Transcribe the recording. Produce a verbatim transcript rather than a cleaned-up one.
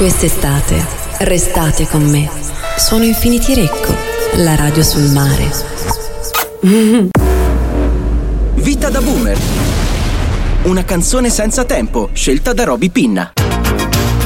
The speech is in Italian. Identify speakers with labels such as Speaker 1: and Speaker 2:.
Speaker 1: Quest'estate restate con me. Suono Infinity Recco, la radio sul mare.
Speaker 2: Vita da boomer. Una canzone senza tempo, scelta da Roby Pinna.